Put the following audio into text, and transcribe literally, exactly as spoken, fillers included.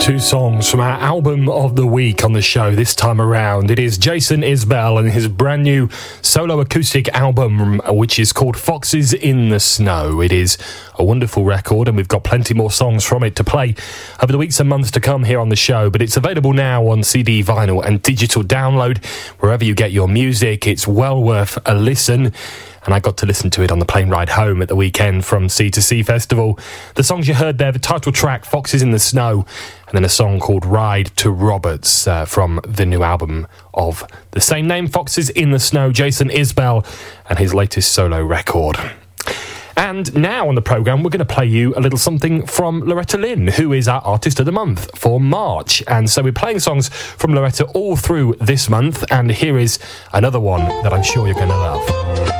Two songs from our album of the week on the show this time around. It is Jason Isbell and his brand new solo acoustic album, which is called Foxes in the Snow. It is a wonderful record, and we've got plenty more songs from it to play over the weeks and months to come here on the show. But it's available now on C D, vinyl and digital download wherever you get your music. It's well worth a listen. And I got to listen to it on the plane ride home at the weekend from Sea to Sea Festival. The songs you heard there, the title track, Foxes in the Snow, and then a song called Ride to Roberts uh, from the new album of the same name, Foxes in the Snow, Jason Isbell, and his latest solo record. And now on the programme, we're going to play you a little something from Loretta Lynn, who is our Artist of the Month for March. And so we're playing songs from Loretta all through this month, and here is another one that I'm sure you're going to love.